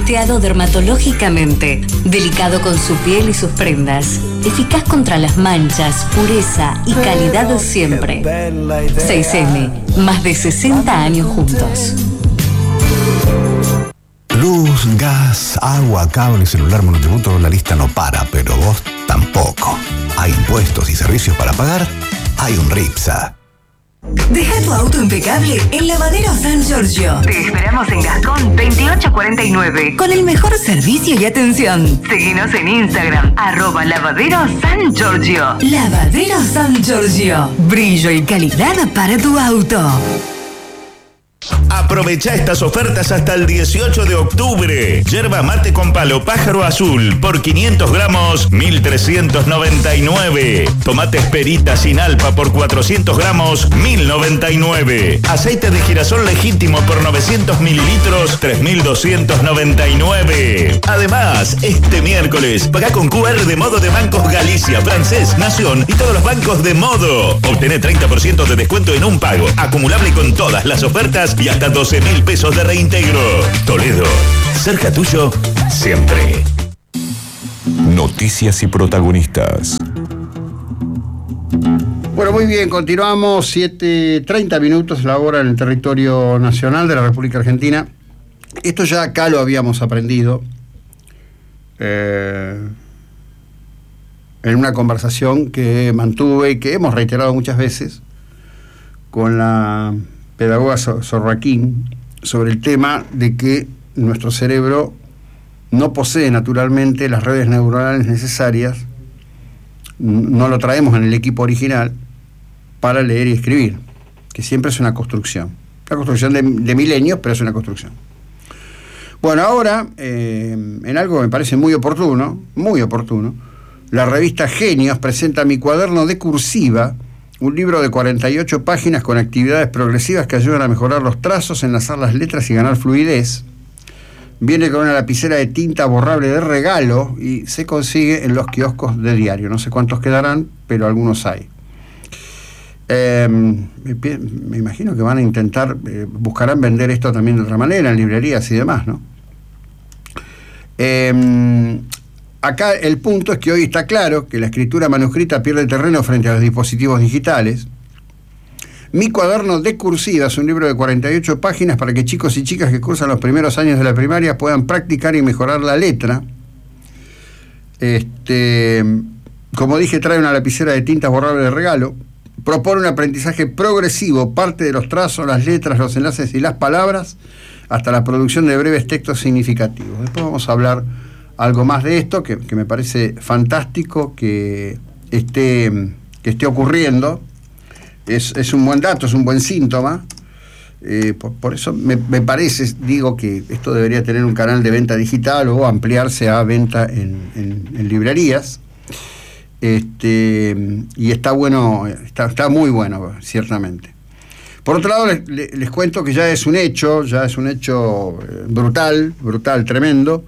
testeado dermatológicamente, delicado con su piel y sus prendas, eficaz contra las manchas, pureza y calidad siempre. 6M, más de 60 años juntos. Luz, gas, agua, cable, celular, monotributo, la lista no para, pero vos tampoco. Hay impuestos y servicios para pagar, hay un RIPSA. Deja tu auto impecable en Lavadero San Giorgio. Te esperamos en Gascón 2849. Con el mejor servicio y atención. Seguinos en Instagram, @Lavadero San Giorgio. Lavadero San Giorgio. Brillo y calidad para tu auto. Aprovecha estas ofertas hasta el 18 de octubre. Yerba mate con palo pájaro azul por 500 gramos, 1.399. Tomates perita sin alpa por 400 gramos, 1.099. Aceite de girasol legítimo por 900 mililitros, 3.299. Además, este miércoles, paga con QR de Modo de Bancos Galicia, Francés, Nación y todos los bancos de Modo. Obtené 30% de descuento en un pago, acumulable con todas las ofertas y hasta 12.000 pesos de reintegro. Toledo, cerca tuyo, siempre. Noticias y protagonistas. Bueno, muy bien, continuamos. 7:30 minutos la hora en el territorio nacional de la República Argentina. Esto ya acá lo habíamos aprendido en una conversación que mantuve y que hemos reiterado muchas veces con la pedagoga Sorraquín sobre el tema de que nuestro cerebro no posee naturalmente las redes neuronales necesarias, no lo traemos en el equipo original para leer y escribir, que siempre es una construcción de milenios, pero es una construcción. Bueno, ahora, en algo que me parece muy oportuno, la revista Genios presenta Mi cuaderno de cursiva, un libro de 48 páginas con actividades progresivas que ayudan a mejorar los trazos, enlazar las letras y ganar fluidez. Viene con una lapicera de tinta borrable de regalo y se consigue en los kioscos de diario. No sé cuántos quedarán, pero algunos hay. Me imagino que van a intentar, buscarán vender esto también de otra manera, en librerías y demás, ¿no? Acá el punto es que hoy está claro que la escritura manuscrita pierde terreno frente a los dispositivos digitales. Mi cuaderno de cursiva es un libro de 48 páginas para que chicos y chicas que cursan los primeros años de la primaria puedan practicar y mejorar la letra. Como dije, trae una lapicera de tintas borrable de regalo. Propone un aprendizaje progresivo, parte de los trazos, las letras, los enlaces y las palabras, hasta la producción de breves textos significativos. Después vamos a hablar algo más de esto, que me parece fantástico que esté ocurriendo. Es un buen dato, es un buen síntoma. Por eso me parece, digo, que esto debería tener un canal de venta digital o ampliarse a venta en librerías. Y está bueno, está muy bueno, ciertamente. Por otro lado, les cuento que ya es un hecho brutal, tremendo.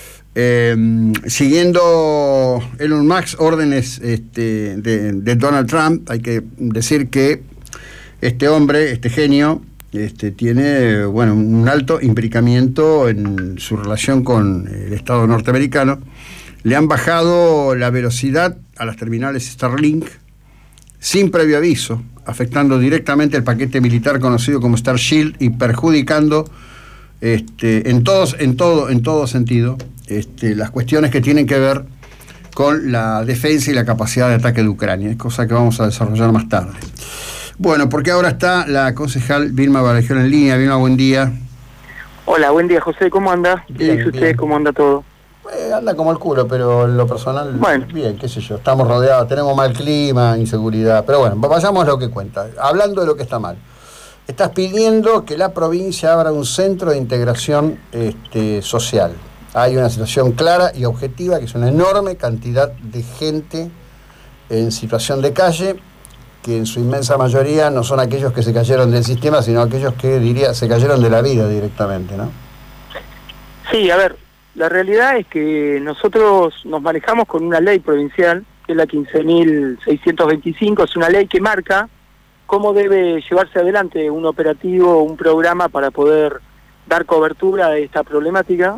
Siguiendo Elon Musk órdenes de Donald Trump, hay que decir que este hombre, este genio, tiene un alto imbricamiento en su relación con el Estado norteamericano. Le han bajado la velocidad a las terminales Starlink sin previo aviso, afectando directamente el paquete militar conocido como Starshield y perjudicando en todo sentido las cuestiones que tienen que ver con la defensa y la capacidad de ataque de Ucrania, es cosa que vamos a desarrollar más tarde. Bueno, porque ahora está la concejal Vilma Barajón en línea. Vilma, buen día. Hola, buen día, José, ¿cómo anda? Bien, ¿Y usted bien. cómo anda todo? Anda como el culo, pero en lo personal, bueno, bien, qué sé yo, estamos rodeados, tenemos mal clima, inseguridad, pero bueno, vayamos a lo que cuenta. Hablando de lo que está mal, estás pidiendo que la provincia abra un centro de integración social. Hay una situación clara y objetiva, que es una enorme cantidad de gente en situación de calle, que en su inmensa mayoría no son aquellos que se cayeron del sistema, sino aquellos que, se cayeron de la vida directamente, ¿no? Sí, a ver, la realidad es que nosotros nos manejamos con una ley provincial, que es la 15.625, es una ley que marca cómo debe llevarse adelante un operativo, un programa para poder dar cobertura a esta problemática.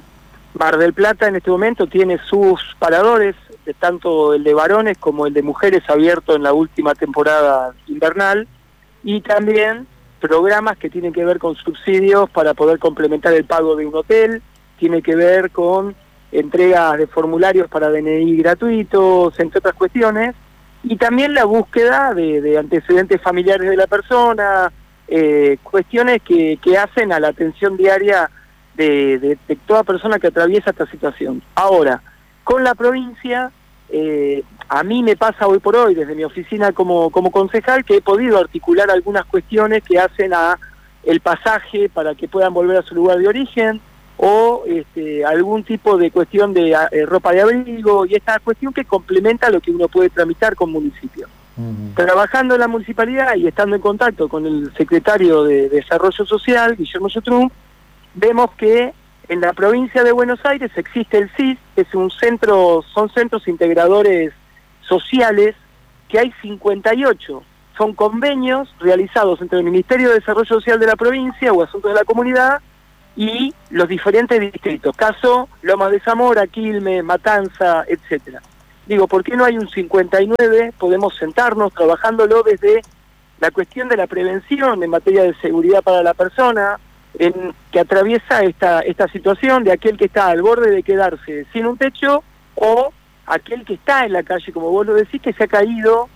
Mar del Plata en este momento tiene sus paradores, de tanto el de varones como el de mujeres, abierto en la última temporada invernal, y también programas que tienen que ver con subsidios para poder complementar el pago de un hotel, tiene que ver con entregas de formularios para DNI gratuitos, entre otras cuestiones, y también la búsqueda de antecedentes familiares de la persona, cuestiones que hacen a la atención diaria de toda persona que atraviesa esta situación. Ahora, con la provincia, a mí me pasa hoy por hoy, desde mi oficina como concejal, que he podido articular algunas cuestiones que hacen a el pasaje para que puedan volver a su lugar de origen, o algún tipo de cuestión de ropa de abrigo, y esta cuestión que complementa lo que uno puede tramitar con municipio. Trabajando en la municipalidad y estando en contacto con el secretario de Desarrollo Social, Guillermo Yotrum, vemos que en la provincia de Buenos Aires existe el CIS, que es son centros integradores sociales, que hay 58. Son convenios realizados entre el Ministerio de Desarrollo Social de la provincia o Asuntos de la Comunidad y los diferentes distritos, caso Lomas de Zamora, Quilmes, Matanza, etcétera. Digo, ¿por qué no hay un 59? Podemos sentarnos trabajándolo desde la cuestión de la prevención en materia de seguridad para la persona, que atraviesa esta situación de aquel que está al borde de quedarse sin un techo, o aquel que está en la calle, como vos lo decís, que se ha caído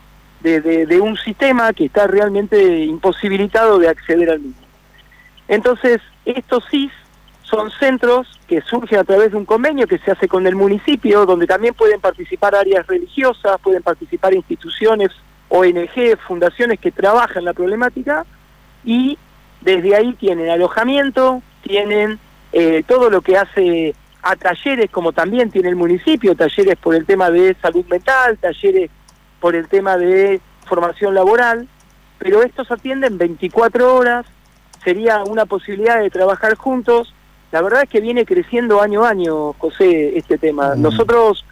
de un sistema que está realmente imposibilitado de acceder al mismo. Entonces, estos CIS son centros que surgen a través de un convenio que se hace con el municipio, donde también pueden participar áreas religiosas, pueden participar instituciones, ONG, fundaciones que trabajan la problemática, y desde ahí tienen alojamiento, tienen todo lo que hace a talleres, como también tiene el municipio, talleres por el tema de salud mental, talleres por el tema de formación laboral, pero estos atienden 24 horas, sería una posibilidad de trabajar juntos. La verdad es que viene creciendo año a año, José, este tema. Nosotros,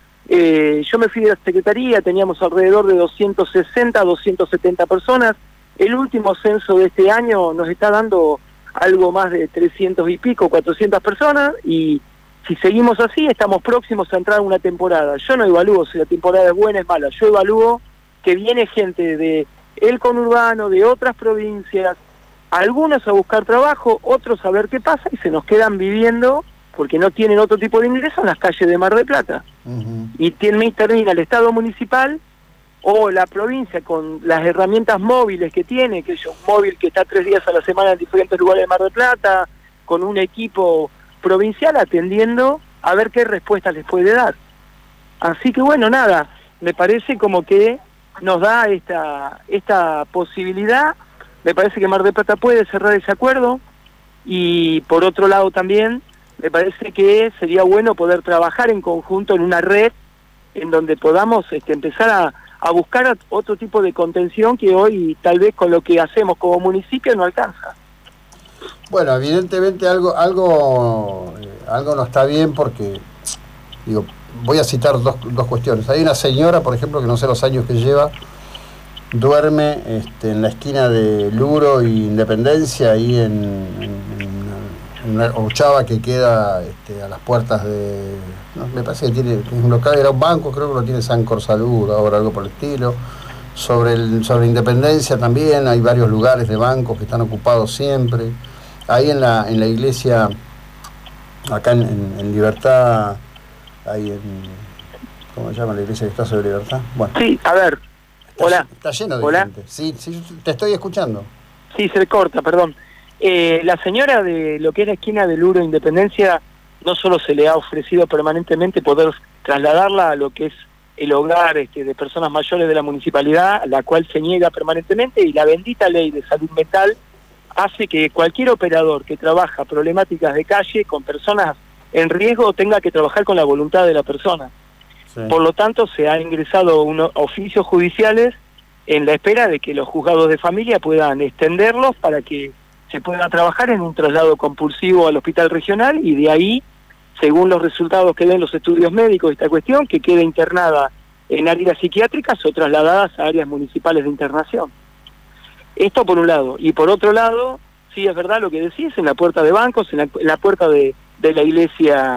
yo me fui de la Secretaría, teníamos alrededor de 260, 270 personas. El último censo de este año nos está dando algo más de 300 y pico, 400 personas, y si seguimos así, estamos próximos a entrar a una temporada. Yo no evalúo si la temporada es buena o es mala, yo evalúo que viene gente de el conurbano, de otras provincias, algunos a buscar trabajo, otros a ver qué pasa, y se nos quedan viviendo, porque no tienen otro tipo de ingreso, en las calles de Mar del Plata. Y termina el Estado municipal o la provincia con las herramientas móviles que tiene, que es un móvil que está 3 días a la semana en diferentes lugares de Mar del Plata, con un equipo provincial atendiendo a ver qué respuesta les puede dar. Así que bueno, nada, me parece como que nos da esta posibilidad. Me parece que Mar del Plata puede cerrar ese acuerdo, y por otro lado también me parece que sería bueno poder trabajar en conjunto en una red en donde podamos empezar a buscar otro tipo de contención que hoy tal vez con lo que hacemos como municipio no alcanza. Bueno, evidentemente algo no está bien, porque digo, voy a citar dos cuestiones. Hay una señora, por ejemplo, que no sé los años que lleva, duerme en la esquina de Luro y Independencia, ahí en una Ochava que queda a las puertas de... No, me parece que tiene un local, era un banco, creo que lo tiene Sancor Salud, ahora algo por el estilo. Sobre Independencia también hay varios lugares de bancos que están ocupados siempre. Ahí en la iglesia, acá en Libertad, ahí ¿cómo se llama la iglesia que está sobre Libertad? Bueno. Sí, a ver. Hola. Está lleno de gente. Sí, te estoy escuchando. Sí, se corta, perdón. La señora de lo que es la esquina de Luro Independencia, no solo se le ha ofrecido permanentemente poder trasladarla a lo que es el hogar de personas mayores de la municipalidad, la cual se niega permanentemente, y la bendita ley de salud mental hace que cualquier operador que trabaja problemáticas de calle con personas en riesgo tenga que trabajar con la voluntad de la persona. Sí. Por lo tanto, se han ingresado unos oficios judiciales en la espera de que los juzgados de familia puedan extenderlos para que se pueda trabajar en un traslado compulsivo al hospital regional, y de ahí, según los resultados que den los estudios médicos de esta cuestión, que quede internada en áreas psiquiátricas o trasladadas a áreas municipales de internación. Esto por un lado. Y por otro lado, sí es verdad lo que decís, en la puerta de bancos, en la puerta de la iglesia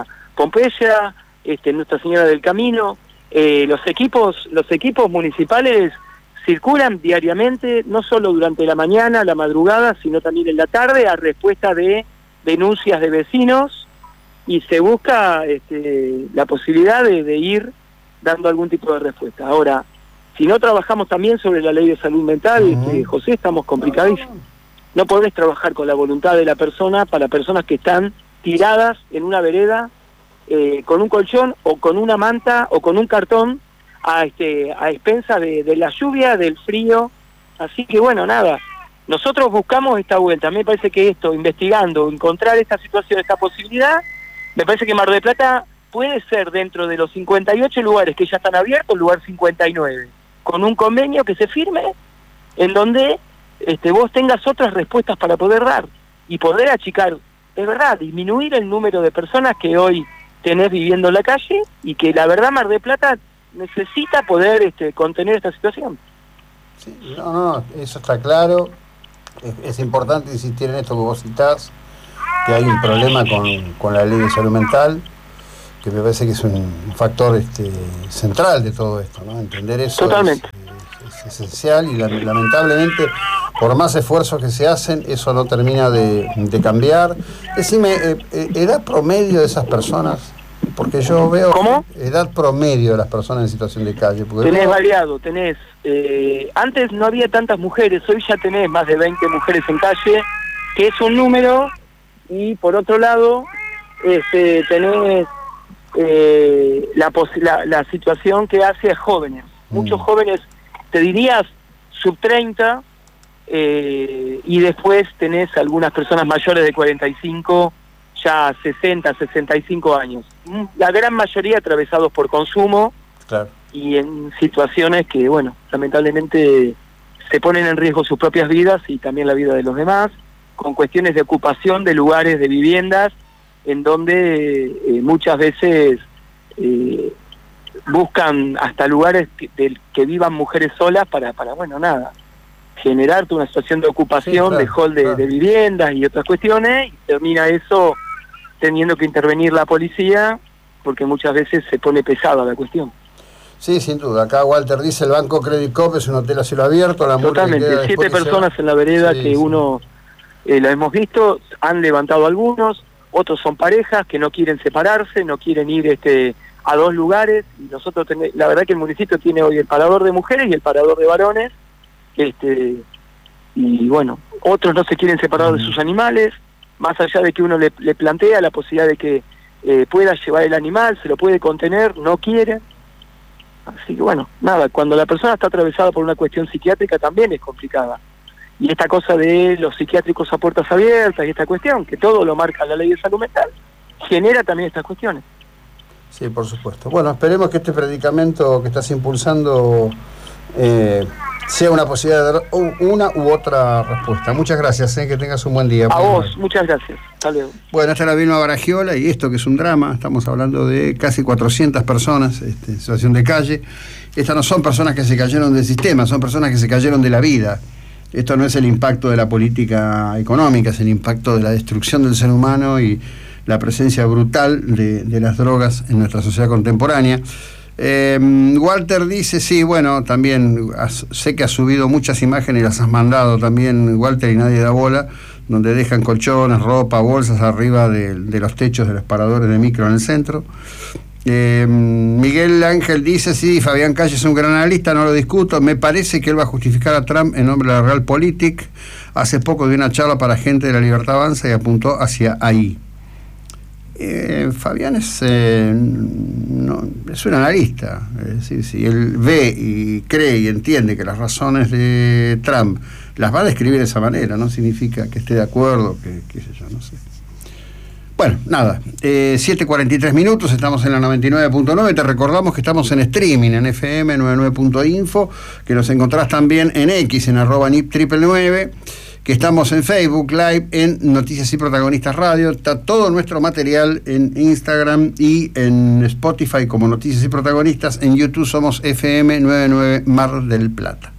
Pompeya, Nuestra Señora del Camino. Los equipos municipales circulan diariamente, no solo durante la mañana, la madrugada, sino también en la tarde, a respuesta de denuncias de vecinos, y se busca la posibilidad de ir dando algún tipo de respuesta. Ahora, si no trabajamos también sobre la ley de salud mental, José, estamos complicadísimos. No podés trabajar con la voluntad de la persona para personas que están tiradas en una vereda con un colchón o con una manta o con un cartón a expensas de la lluvia, del frío. Así que bueno, nada, nosotros buscamos esta vuelta. Me parece que esto, investigando, encontrar esta situación, esta posibilidad, me parece que Mar del Plata puede ser, dentro de los 58 lugares que ya están abiertos, el lugar 59, con un convenio que se firme en donde vos tengas otras respuestas para poder dar y poder achicar, es verdad, disminuir el número de personas que hoy tenés viviendo en la calle, y que la verdad Mar del Plata necesita poder contener esta situación. Sí, no, eso está claro. Es importante insistir en esto que vos citás, que hay un problema con la ley de salud mental, que me parece que es un factor central de todo esto, ¿no? Entender eso. Totalmente. Es esencial, y lamentablemente, por más esfuerzos que se hacen, eso no termina de cambiar. Decime, edad promedio de esas personas, porque yo veo... ¿Cómo? Edad promedio de las personas en situación de calle. Tenés variado, tenés... antes no había tantas mujeres, hoy ya tenés más de 20 mujeres en calle, que es un número, y por otro lado, tenés la situación que hace a jóvenes. Muchos jóvenes, te dirías, sub 30, y después tenés algunas personas mayores de 45, ya 60, 65 años. La gran mayoría atravesados por consumo, claro, y en situaciones que, bueno, lamentablemente se ponen en riesgo sus propias vidas y también la vida de los demás, con cuestiones de ocupación de lugares, de viviendas, en donde muchas veces buscan hasta lugares que vivan mujeres solas para bueno, nada, generarte una situación de ocupación, sí, claro, de hall de viviendas y otras cuestiones, y termina eso teniendo que intervenir la policía, porque muchas veces se pone pesada la cuestión. Sí, sin duda. Acá Walter dice, el Banco Credit Cop es un hotel a cielo abierto. Totalmente, 7 personas en la vereda, sí, que uno, la hemos visto, han levantado algunos, otros son parejas que no quieren separarse, no quieren ir a dos lugares, y nosotros la verdad que el municipio tiene hoy el parador de mujeres y el parador de varones, y bueno, otros no se quieren separar de sus animales, más allá de que uno le plantea la posibilidad de que pueda llevar el animal, se lo puede contener, no quiere. Así que bueno, nada, cuando la persona está atravesada por una cuestión psiquiátrica también es complicada. Y esta cosa de los psiquiátricos a puertas abiertas y esta cuestión, que todo lo marca la ley de salud mental, genera también estas cuestiones. Sí, por supuesto. Bueno, esperemos que este predicamento que estás impulsando sea una posibilidad de dar una u otra respuesta. Muchas gracias, que tengas un buen día. A vos, muchas gracias. Hasta luego. Bueno, esta era Vilma Baragiola, y esto que es un drama, estamos hablando de casi 400 personas en situación de calle. Estas no son personas que se cayeron del sistema, son personas que se cayeron de la vida. Esto no es el impacto de la política económica, es el impacto de la destrucción del ser humano y la presencia brutal de las drogas en nuestra sociedad contemporánea. Walter dice, sí, bueno, también sé que has subido muchas imágenes y las has mandado también, Walter, y nadie da bola, donde dejan colchones, ropa, bolsas arriba de los techos de los paradores de micro en el centro. Miguel Ángel dice, sí, Fabián Calle es un gran analista, no lo discuto, me parece que él va a justificar a Trump en nombre de la Realpolitik. Hace poco dio una charla para gente de la Libertad Avanza y apuntó hacia ahí. Fabián es un analista, es decir, si él ve y cree y entiende que las razones de Trump las va a describir de esa manera, no significa que esté de acuerdo, que qué sé yo, no sé. Bueno, nada, 7:43, estamos en la 99.9, te recordamos que estamos en streaming en fm99.info, que nos encontrás también en X, en @nip999, que estamos en Facebook Live, en Noticias y Protagonistas Radio, está todo nuestro material en Instagram y en Spotify como Noticias y Protagonistas, en YouTube somos FM99 Mar del Plata.